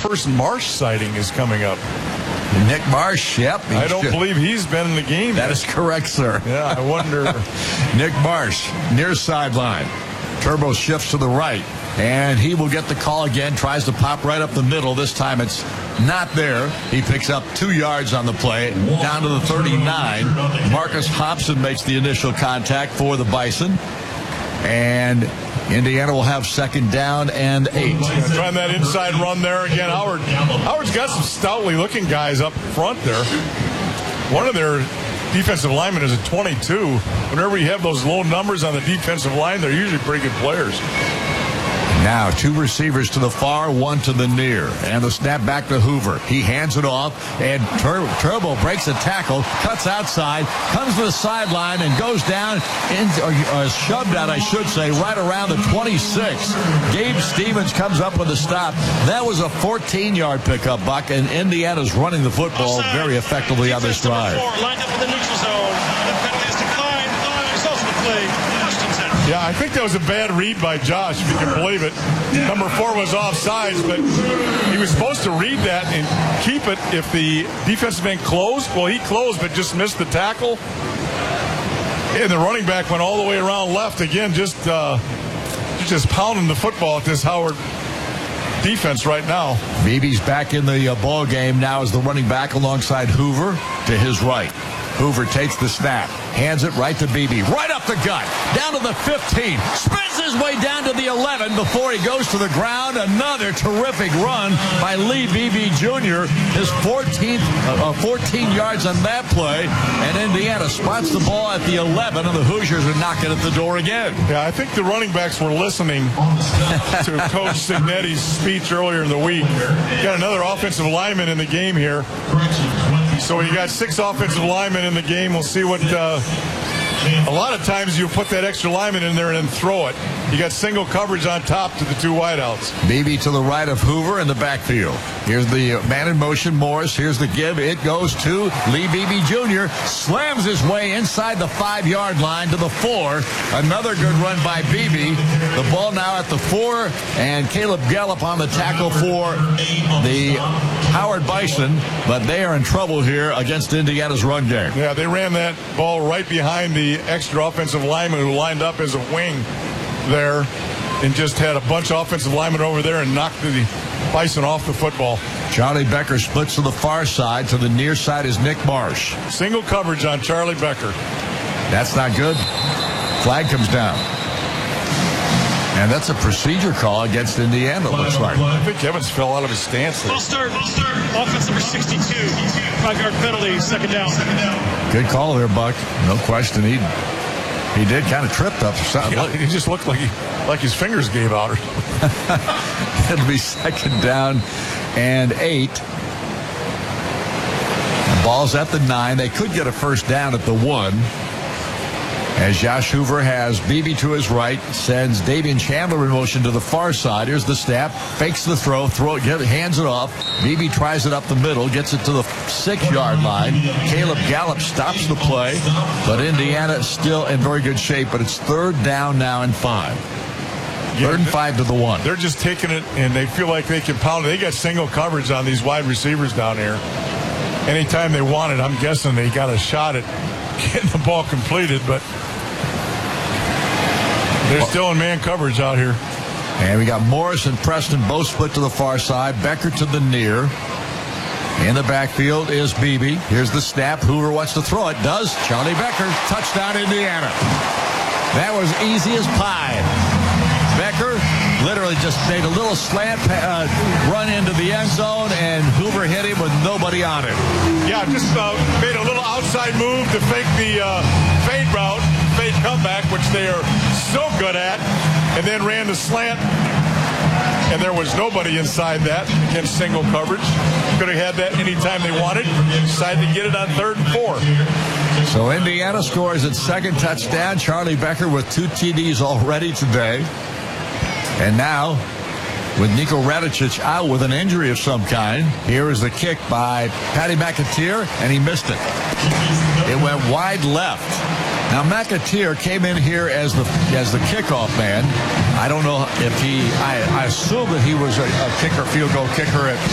first Marsh sighting is coming up. Nick Marsh, yep. I don't believe he's been in the game That yet. is correct, sir. Yeah, I wonder. Nick Marsh, near sideline. Turbo shifts to the right, and he will get the call again. Tries to pop right up the middle. This time it's not there. He picks up 2 yards on the play, down to the 39. Marcus Hobson makes the initial contact for the Bison. And Indiana will have second down and 8. Trying that inside run there again. Howard's got some stoutly looking guys up front there. One of their defensive linemen is a 22. Whenever you have those low numbers on the defensive line, they're usually pretty good players. Now 2 receivers to the far, 1 to the near. And the snap back to Hoover. He hands it off, and Turbo breaks a tackle, cuts outside, comes to the sideline, and goes down, shoved out, I should say, right around the 26. Gabe Stevens comes up with a stop. That was a 14-yard pickup, Buck, and Indiana's running the football very effectively on this drive. Lined up in the neutral zone. The penalty is declined. Results of the play. Yeah, I think that was a bad read by Josh, if you can believe it. Number 4 was offsides, but he was supposed to read that and keep it if the defensive end closed. Well, he closed, but just missed the tackle. And the running back went all the way around left again, just pounding the football at this Howard defense right now. Beebe's back in the ball game now as the running back alongside Hoover to his right. Hoover takes the snap, hands it right to Beebe, right up the gut, down to the 15, spins his way down to the 11 before he goes to the ground. Another terrific run by Lee Beebe Jr., his 14 yards on that play, and Indiana spots the ball at the 11, and the Hoosiers are knocking at the door again. Yeah, I think the running backs were listening to Coach Signetti's speech earlier in the week. Got another offensive lineman in the game here. So you got 6 offensive linemen in the game. We'll see what a lot of times you put that extra lineman in there and then throw it. You got single coverage on top to the 2 wideouts. Beebe to the right of Hoover in the backfield. Here's the man in motion, Morris. Here's the give. It goes to Lee Beebe Jr. Slams his way inside the 5-yard line to the 4. Another good run by Beebe. The ball now at the 4, and Caleb Gallup on the tackle for the Howard Bison, but they are in trouble here against Indiana's run game. Yeah, they ran that ball right behind the extra offensive lineman who lined up as a wing there and just had a bunch of offensive linemen over there and knocked the Bison off the football. Charlie Becker splits to the far side. To the near side is Nick Marsh. Single coverage on Charlie Becker. That's not good. Flag comes down. And that's a procedure call against Indiana, looks like. I think Evans fell out of his stance there. Ball start. Offense number 62. 5-yard penalty, second down. Good call there, Buck. No question. He did kind of tripped up. Yeah, he just looked like his fingers gave out. It'll be second down and 8. The ball's at the 9. They could get a first down at the 1. As Josh Hoover has Beebe to his right, sends Davian Chandler in motion to the far side. Here's the snap, fakes the throw, hands it off. Beebe tries it up the middle, gets it to the 6-yard line. Caleb Gallup stops the play, but Indiana is still in very good shape. But it's 3rd down now and 5. 3rd and 5 to the 1. They're just taking it, and they feel like they can pound it. They got single coverage on these wide receivers down here. Anytime they want it, I'm guessing they got a shot at getting the ball completed, but they're still in man coverage out here. And we got Morris and Preston both split to the far side. Becker to the near. In the backfield is Beebe. Here's the snap. Hoover wants to throw it. Does. Charlie Becker. Touchdown, Indiana. That was easy as pie. Becker literally just made a little slant run into the end zone, and Hoover hit him with nobody on it. Yeah, just made a little outside move to fake the fade route, fade comeback, which they are so good at, and then ran the slant, and there was nobody inside that against single coverage. Could have had that anytime they wanted. Decided to get it on 3rd and 4. So Indiana scores its 2nd touchdown. Charlie Becker with 2 TDs already today. And now, with Nico Radicic out with an injury of some kind, here is the kick by Patty McAteer, and he missed it. It went wide left. Now, McAteer came in here as the kickoff man. I don't know if I assume that he was a kicker, field goal kicker at